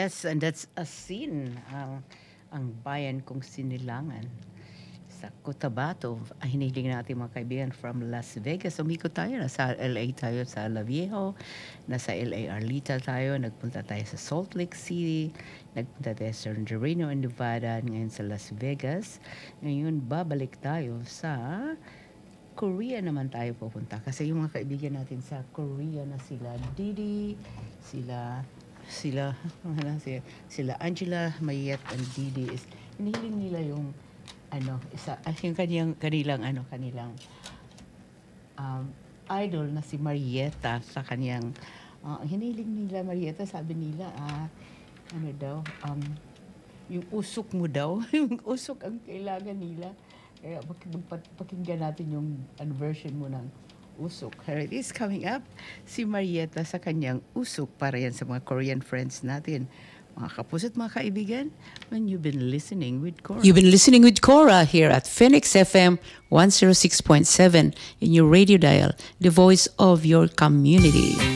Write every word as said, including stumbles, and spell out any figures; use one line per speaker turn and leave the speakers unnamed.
Yes, and that's a scene. Ang, ang bayan kong sinilangan sa Cotabato. Ah, hinihiling natin mga kaibigan from Las Vegas. Umikot tayo. Nasa L A tayo sa La Viejo. Nasa L A Arlita tayo. Nagpunta tayo sa Salt Lake City. Nagpunta tayo sa Reno, Nevada. Ngayon sa Las Vegas. Ngayon babalik tayo sa Korea naman tayo pupunta. Kasi yung mga kaibigan natin sa Korea na sila Didi, sila sila ano, sila, sila Angela, Mayet, and Didi is hinihiling nila yung ano isa yung kanyang kanilang ano kanilang um, idol na si Marietta sa kanyang uh, hinihiling nila Marietta, sabi nila ah, ano daw um, yung usok mo daw yung usok ang kailangan nila, kaya pakinggan natin yung ano, version mo ng usok. Here it is coming up, si Marietta sa kanyang usok para yan sa mga Korean friends natin. Mga kapuso't mga kaibigan, when you've been listening with Cora.
You've been listening with Cora here at Phoenix F M one oh six point seven in your radio dial, the voice of your community.